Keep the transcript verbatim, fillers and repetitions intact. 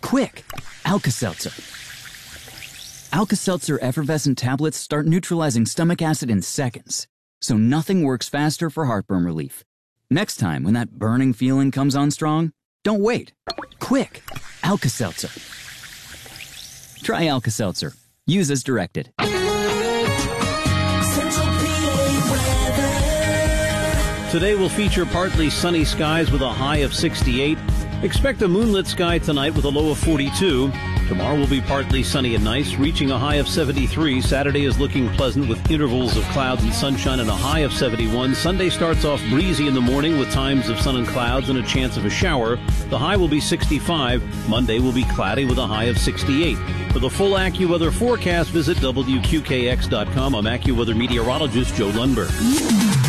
Quick! Alka-Seltzer. Alka-Seltzer effervescent tablets start neutralizing stomach acid in seconds, so nothing works faster for heartburn relief. Next time, when that burning feeling comes on strong, don't wait. Quick! Alka-Seltzer. Try Alka-Seltzer. Use as directed. Today will feature partly sunny skies with a high of sixty-eight. Expect a moonlit sky tonight with a low of forty-two. Tomorrow will be partly sunny and nice, reaching a high of seventy-three. Saturday is looking pleasant with intervals of clouds and sunshine and a high of seventy-one. Sunday starts off breezy in the morning with times of sun and clouds and a chance of a shower. The high will be sixty-five. Monday will be cloudy with a high of sixty-eight. For the full AccuWeather forecast, visit W Q K X dot com. I'm AccuWeather meteorologist Joe Lundberg.